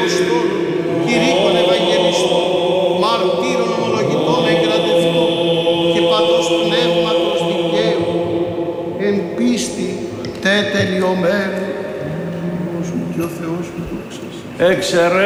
Αποστόλων, κηρύκων Ευαγγελιστών, μαρτύρων ομολογητών εγκρατευτών και παντός πνεύματος δικαίου, εν πίστη τελειωμένου. Και ο Θεός μου δόξα.